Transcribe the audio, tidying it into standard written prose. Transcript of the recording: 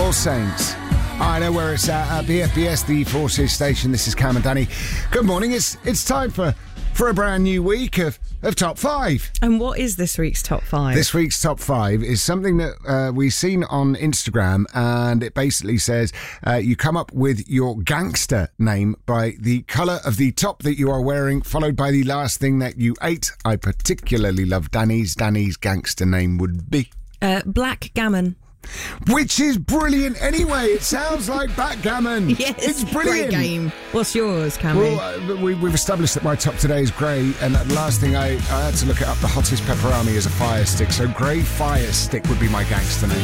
All Saints. I know where it's at BFBS, the Forces station. This is Cam and Danny. Good morning. It's time for a brand new week of Top 5. And what is this week's Top 5? This week's Top 5 is something that we've seen on Instagram, and it basically says you come up with your gangster name by the colour of the top that you are wearing, followed by the last thing that you ate. I particularly love Danny's. Danny's gangster name would be... Black Gammon. Which is brilliant anyway. It sounds like backgammon. Yes, it's brilliant. Great game. What's yours, Cammy? Well, we've established that my top today is grey, and the last thing I had to look it up. The hottest pepperoni is a fire stick, so grey fire stick would be my gangster name.